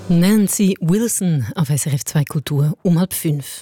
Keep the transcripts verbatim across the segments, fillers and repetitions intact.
Nancy Wilson auf S R F zwei Kultur um halb fünf.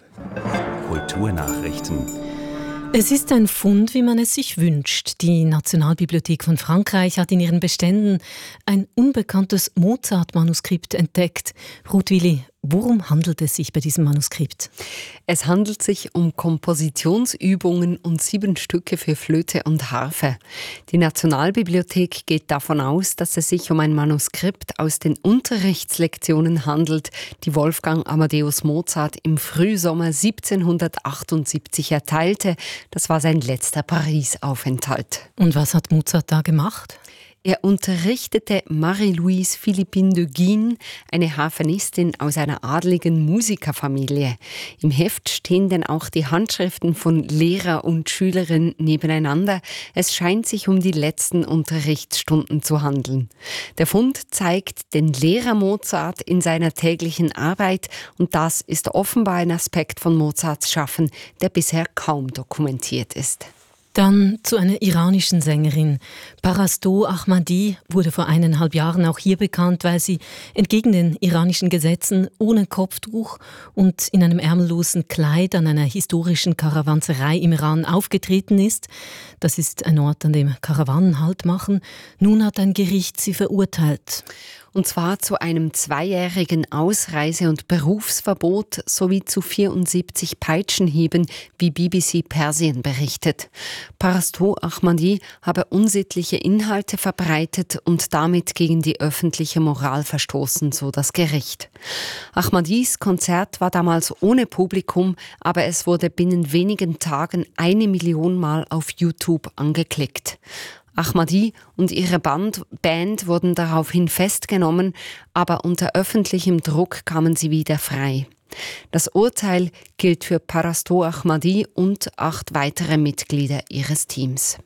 Kulturnachrichten. Es ist ein Fund, wie man es sich wünscht. Die Nationalbibliothek von Frankreich hat in ihren Beständen ein unbekanntes Mozart-Manuskript entdeckt. Ruth Willi, worum handelt es sich bei diesem Manuskript? Es handelt sich um Kompositionsübungen und sieben Stücke für Flöte und Harfe. Die Nationalbibliothek geht davon aus, dass es sich um ein Manuskript aus den Unterrichtslektionen handelt, die Wolfgang Amadeus Mozart im Frühsommer siebzehnhundertachtundsiebzig erteilte. Das war sein letzter Paris-Aufenthalt. Und was hat Mozart da gemacht? Er unterrichtete Marie-Louise Philippine de Guin, eine Harfenistin aus einer adligen Musikerfamilie. Im Heft stehen denn auch die Handschriften von Lehrer und Schülerin nebeneinander. Es scheint sich um die letzten Unterrichtsstunden zu handeln. Der Fund zeigt den Lehrer Mozart in seiner täglichen Arbeit und das ist offenbar ein Aspekt von Mozarts Schaffen, der bisher kaum dokumentiert ist. Dann zu einer iranischen Sängerin. Parasto Ahmadi wurde vor eineinhalb Jahren auch hier bekannt, weil sie entgegen den iranischen Gesetzen ohne Kopftuch und in einem ärmellosen Kleid an einer historischen Karawanserei im Iran aufgetreten ist. Das ist ein Ort, an dem Karawanen Halt machen. Nun hat ein Gericht sie verurteilt. Und zwar zu einem zweijährigen Ausreise- und Berufsverbot sowie zu vierundsiebzig Peitschenhieben, wie B B C Persien berichtet. Parasto Ahmadi habe unsittliche Inhalte verbreitet und damit gegen die öffentliche Moral verstoßen, so das Gericht. Ahmadis Konzert war damals ohne Publikum, aber es wurde binnen wenigen Tagen eine Million Mal auf YouTube angeklickt. Ahmadi und ihre Band, Band wurden daraufhin festgenommen, aber unter öffentlichem Druck kamen sie wieder frei. Das Urteil gilt für Parasto Ahmadi und acht weitere Mitglieder ihres Teams.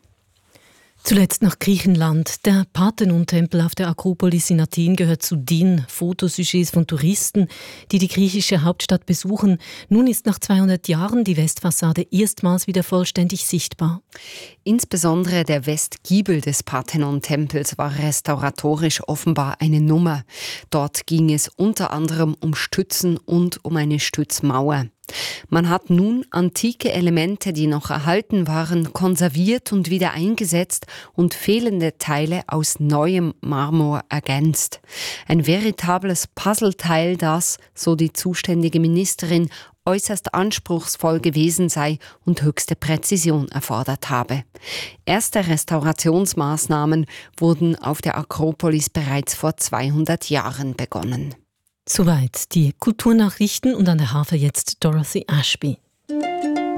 Zuletzt nach Griechenland. Der Parthenon-Tempel auf der Akropolis in Athen gehört zu den Fotosujets von Touristen, die die griechische Hauptstadt besuchen. Nun ist nach zweihundert Jahren die Westfassade erstmals wieder vollständig sichtbar. Insbesondere der Westgiebel des Parthenon-Tempels war restauratorisch offenbar eine Nummer. Dort ging es unter anderem um Stützen und um eine Stützmauer. Man hat nun antike Elemente, die noch erhalten waren, konserviert und wieder eingesetzt und fehlende Teile aus neuem Marmor ergänzt. Ein veritables Puzzleteil, das, so die zuständige Ministerin, äußerst anspruchsvoll gewesen sei und höchste Präzision erfordert habe. Erste Restaurationsmaßnahmen wurden auf der Akropolis bereits vor zweihundert Jahren begonnen. Soweit die Kulturnachrichten und an der Harfe jetzt Dorothy Ashby.